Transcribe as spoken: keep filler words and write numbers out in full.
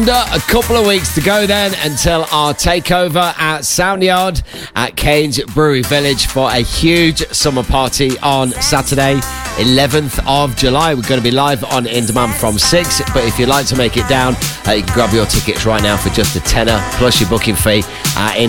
A couple of weeks to go then until our takeover at Soundyard at Kane's Brewery Village for a huge summer party on Saturday, eleventh of July. We're going to be live on In Demand from six, but if you'd like to make it down, uh, you can grab your tickets right now for just a tenner plus your booking fee at in